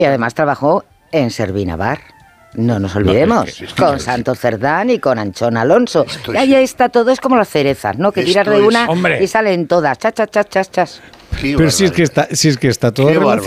Y además trabajó en Servina Bar. No nos olvidemos, con Santos Cerdán y con Anchón Alonso. Y ahí está todo, es como las cerezas, ¿no? Que tiras de una y salen todas, chas, chas, chas, chas, chas. Pero si es que está todo relacionado.